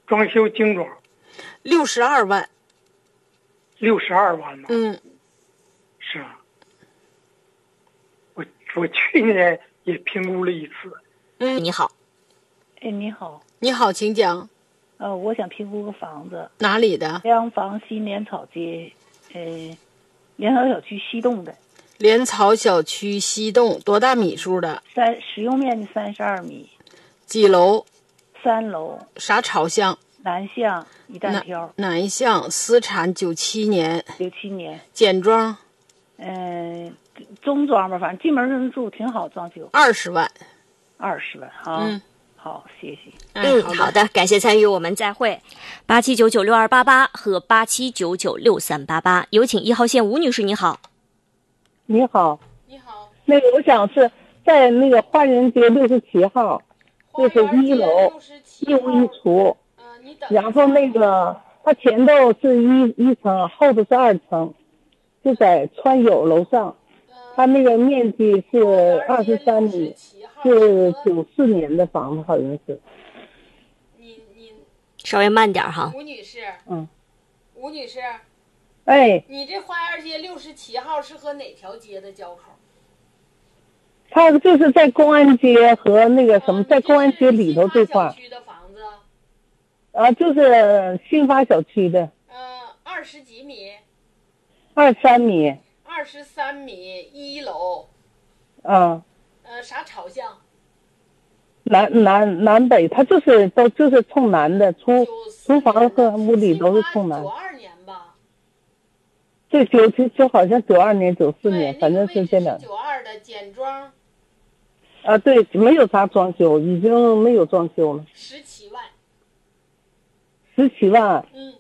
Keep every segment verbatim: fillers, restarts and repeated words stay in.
装修精装， 六十二万。 六十二万吗？ 嗯， 是啊。我我去年也评估了一次。 嗯，你好。 哎，你好。 你好，请讲。 呃，我想评估个房子。 哪里的？ 两房西莲草街，呃，莲草小区西栋的。 莲草小区西栋，多大米数的？ 三，使用面积三十二米。 几楼？ 三楼。 啥朝向？ 南向，一单挑。 南向，私产，九七年。 九七年。 简装？ 嗯、呃，中装吧，反正进门就能住，挺好，装修。 二十万。 二十万，好。 嗯。 好，谢谢。 嗯，好的，感谢参与，我们再会。八七九九六二八八和八七九九六三八八，有请一号线吴女士，你好。 你好。 你好。 那个，我想是在那个花园街六十七号，就是一楼一屋一厨， 呃、你等然后那个它前头是一一层，后头是二层，就在川友楼上，它那个面积是二十三米。是九四年的房子，好像是。 你你稍微慢点哈。 吴女士。 嗯。 吴女士。 哎。 你这花园街六十七号是和哪条街的交口？ 它就是在公安街和那个什么，在公安街里头这块。 小区的房子。 啊，就是新发小区的。 嗯、呃，二十几米。 二三米。 二十三米，一楼。 嗯。 呃，啥朝向？ 南南南北，它就是都就是冲南的，厨厨房和屋里都是冲南。 九二年吧。 对，九就就好像九二年、九四年，反正是这两。 九二的简装。 啊，对，没有啥装修，已经没有装修了。 十七万。 十七万。 嗯。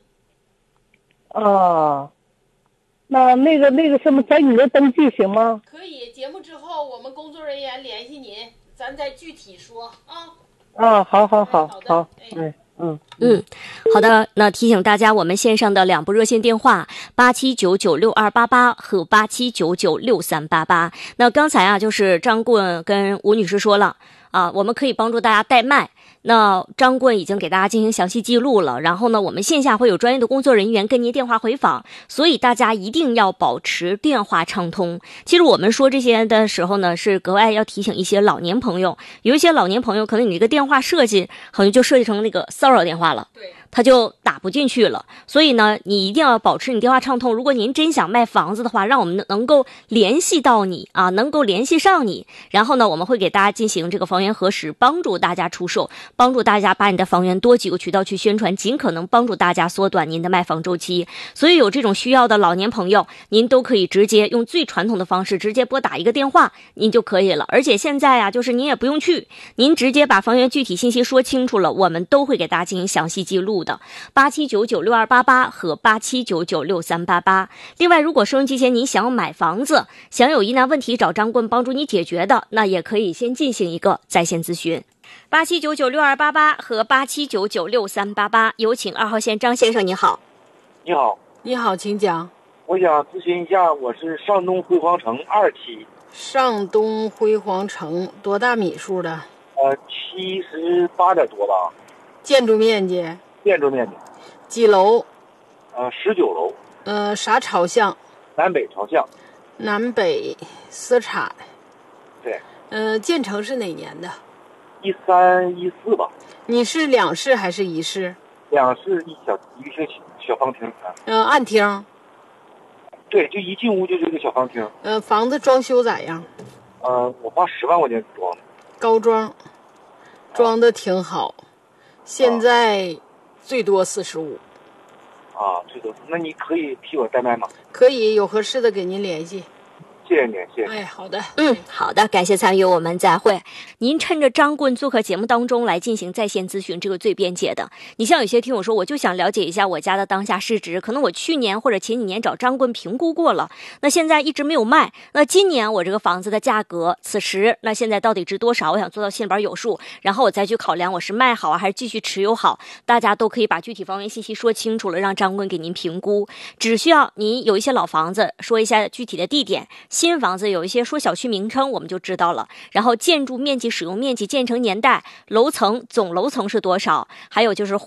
啊。那那个那个什么，在你这登记行吗？ 可以，节目之后我们工作人员联系您，咱再具体说啊。 啊，好好好好，好， 哎， 嗯嗯，好的。那提醒大家，我们线上的两部热线电话八七九九六二八八和八七九九六三八八。那刚才啊，就是张棍跟吴女士说了啊，我们可以帮助大家代卖。那张棍已经给大家进行详细记录了，然后呢，我们线下会有专业的工作人员跟您电话回访，所以大家一定要保持电话畅通。其实我们说这些的时候呢，是格外要提醒一些老年朋友，有一些老年朋友可能你这个电话设计好像就设计成那个骚扰电话了， 对， 他就打不进去了。所以呢，你一定要保持你电话畅通。如果您真想卖房子的话，让我们能够联系到你啊，能够联系上你，然后呢，我们会给大家进行这个房源核实，帮助大家出售，帮助大家把你的房源多几个渠道去宣传，尽可能帮助大家缩短您的卖房周期。所以有这种需要的老年朋友，您都可以直接用最传统的方式直接拨打一个电话，您就可以了。而且现在啊，就是您也不用去，您直接把房源具体信息说清楚了，我们都会给大家进行详细记录的。八七九九六二八八和八七九九六三八八。另外，如果收音机前您想要买房子，想有疑难问题找张棍帮助你解决的，那也可以先进行一个在线咨询。八七九九六二八八和八七九九六三八八，有请二号线张先生，你好。 你好。 你好，请讲。 我想咨询一下，我是上东辉煌城二期。 上东辉煌城多大米数的？ 呃，七十八点多吧。 建筑面积？ 建筑面积。 几楼？ 呃，十九楼。 呃，啥朝向？ 南北朝向。 南北私产。 对。 呃，建成是哪年的？ 一三一四吧。 你是两室还是一室？ 两室一小一个小小方厅啊。 呃，暗厅。 对，就一进屋就是一个小方厅。 呃，房子装修咋样？ 呃，我花十万块钱装的。 高装，装的挺好。啊、现在最多四十五。 啊，最多。那你可以替我代卖吗？ 可以，有合适的给您联系。 谢谢您，谢谢。 哎，好的， 嗯，好的，感谢参与，我们再会。您趁着张棍做客节目当中来进行在线咨询，这个最便捷的。你像有些听我说，我就想了解一下我家的当下市值，可能我去年或者前几年找张棍评估过了，那现在一直没有卖，那今年我这个房子的价格，此时那现在到底值多少？我想做到心里边有数，然后我再去考量我是卖好啊，还是继续持有好。大家都可以把具体房源信息说清楚了，让张棍给您评估。只需要您有一些老房子，说一下具体的地点。新房子有一些说小区名称我们就知道了，然后建筑面积、使用面积、建成年代、楼层总楼层是多少，还有就是